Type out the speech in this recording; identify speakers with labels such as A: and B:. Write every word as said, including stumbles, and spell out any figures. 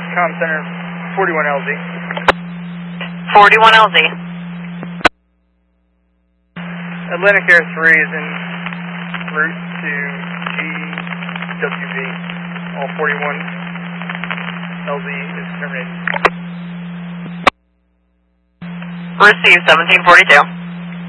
A: Com Center, forty-one L Z.
B: forty-one L Z.
A: Atlantic Air three is en route to G W V. All forty-one L Z is terminated.
B: Receive seventeen forty-two.